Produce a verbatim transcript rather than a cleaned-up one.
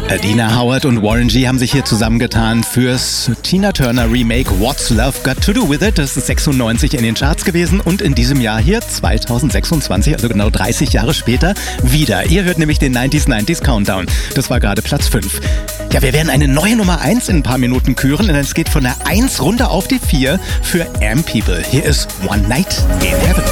Adina Howard und Warren G haben sich hier zusammengetan fürs Tina Turner Remake What's Love Got to Do With It. Das ist sechsundneunzig in den Charts gewesen und in diesem Jahr hier, zweitausendsechsundzwanzig, also genau dreißig Jahre später, wieder. Ihr hört nämlich den neunziger neunziger Countdown. Das war gerade Platz fünf. Ja, wir werden eine neue Nummer eins in ein paar Minuten küren, denn es geht von der eins runter auf die vier für Am People. Hier ist One Night in Heaven.